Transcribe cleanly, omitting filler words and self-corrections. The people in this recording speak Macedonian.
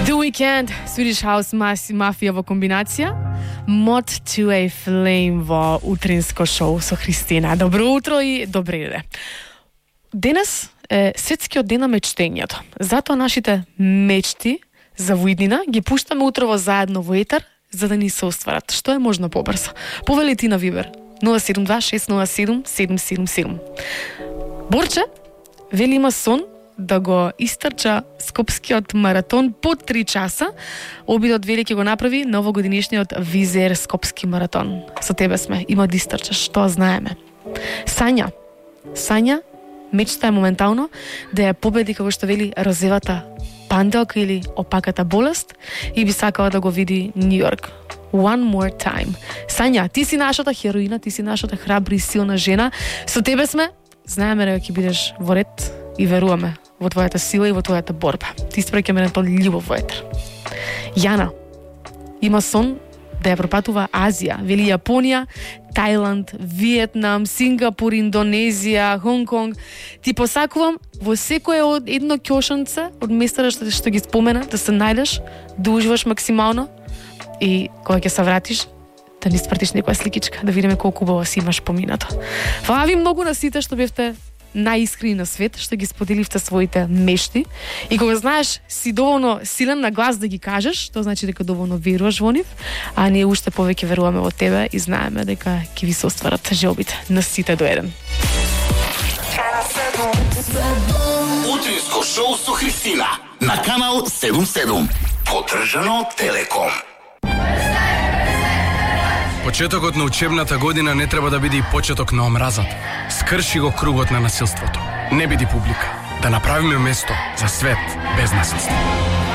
The Weeknd, Swedish House Mafia во комбинација, Mod to a Flame во утринско шоу со Христина. Добро утро и добре иде. Денес е светскиот ден на мечтењето. Затоа нашите мечти за воиднина ги пуштаме утрово заедно во етер, за да ни се остварат. Што е можно побрзо? Повели ти на Вибер 072-607-777. Борче вели има сон да го истрча скопскиот маратон по 3 часа. Обидот вели ќе го направи новогодинишниот Визер скопски маратон. Со тебе сме, има да истрчаш, што знаеме. Сања, мечта е моментално да ја победи, како што вели, розевата панделка или опаката болест и би сакала да го види Нью Йорк. One more time. Сања, ти си нашата хероина, ти си нашата храбра и силна жена. Со тебе сме, знаеме дека ќе бидеш во ред и веруваме во твојата сила и во твојата борба. Ти спреќаме на тоа љубов во етер. Јана има сон да ја пропатува Азија, вели Јапонија, Тајланд, Виетнам, Сингапур, Индонезија, Хонг-Конг. Ти посакувам во секое од едно ќошанце од местата што ги спомена да се најдеш, да уживаш максимално и кога ќе се вратиш да ни спратиш некоја сликичка, да видиме колку убаво си имаш поминато. Фала ви многу на сите што бевте најискрени на свет, што ги споделивте своите мечти. И кога знаеш си доволно силен на глас да ги кажеш, тоа значи дека доволно веруваш во нив, а ние уште повеќе веруваме во тебе и знаеме дека ќе ви се остварат желбите на сите до еден. Утринско шоу со Христина на канал 77. Поддржано од Телеком. Почетокот на учебната година не треба да биде и почеток на омразата. Скрши го кругот на насилството. Не биди публика. Да направиме место за свет без насилство.